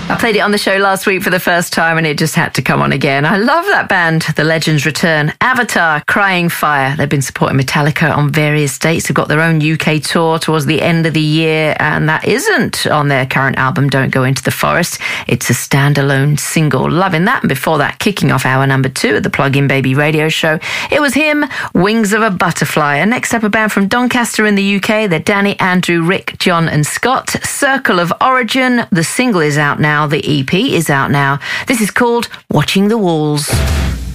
I played it on the show last week for the first time and it just had to come on again. I love that band, The Legends Return. Avatar, Crying Fire. They've been supporting Metallica on various dates. They've got their own UK tour towards the end of the year, and that isn't on their current album, Don't Go Into the Forest. It's a standalone single. Loving that. And before that, kicking off hour number 2 of the Plug-in Baby radio show, it was him, Wings of a Butterfly. And next up, a band from Doncaster in the UK. They're Danny, Andrew, Rick, John and Scott. Circle of Origin. The single is out now. The EP is out now. This is called Watching the Walls.